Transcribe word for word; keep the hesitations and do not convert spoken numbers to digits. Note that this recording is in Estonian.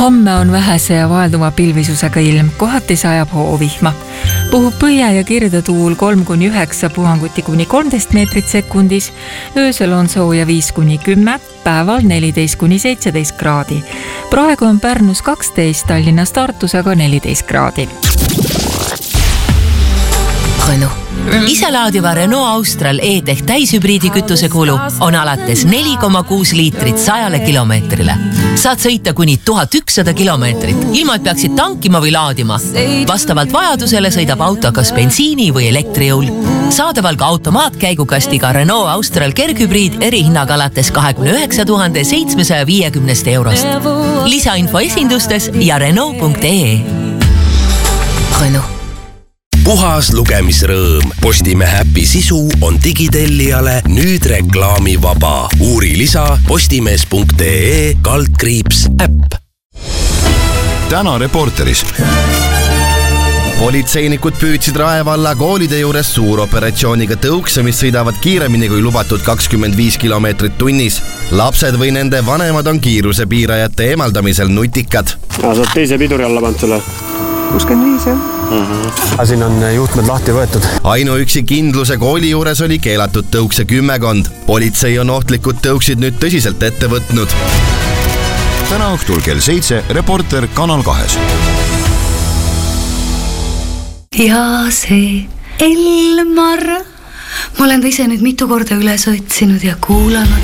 Homme on vähese ja vaelduva pilvisusega ilm, kohati sajab hoovihma. Puhub põhja- ja kirdetuul kolm kuni üheksa, puhanguti kuni kolmteist meetrit sekundis. Öösel on sooja viis kuni kümme, päeval neliteist kuni seitseteist kraadi. Praegu on Pärnus kaksteist, Tallinnas Tartus aga neliteist kraadi. Renault. Iselaadiva Renault Austral E-Tech täishübriidi kütuse kulu on alates neli koma kuus liitrit sajale kilomeetrile. Saad sõita kuni tuhat ükssada kilomeetrit, ilma et peaksid tankima või laadima. Vastavalt vajadusele sõidab auto kas bensiini või elektrijõul. Saadaval ka automaatkäigukastiga Renault Austral kerghübriid erihinnaga alates kahekümne üheksa tuhande seitsmesaja viiekümnest eurost. Lisainfo esindustes ja Renault punkt ee. Renault. Puhas lugemisrõõm. Postimehe äpi sisu on digitellijale nüüd reklaamivaba. Uuri lisa postimees punkt ee kaldkriips äpp. Täna Reporteris. Politseinikud püüdsid Raevalla koolide juures suuroperatsiooniga tõukse, mis sõidavad kiiremini kui lubatud kakskümmend viis kilomeetrit tunnis. Lapsed või nende vanemad on kiirusepiirajate eemaldamisel nutikad. Ja, sa oled teise piduri alla pand selle? kuuskümmend viis, jah. Mm-hmm. Siin on juhtmed lahti võetud. Ainuüksi kindluse kooli juures oli keelatud tõukse kümmekond. Politsei on ohtlikud tõuksid nüüd tõsiselt ette võtnud. Täna õhtul kell seitse Reporter Kanal kahes. Ja see Elmar, ma olen ta ise nüüd mitu korda üles otsinud ja kuulanud.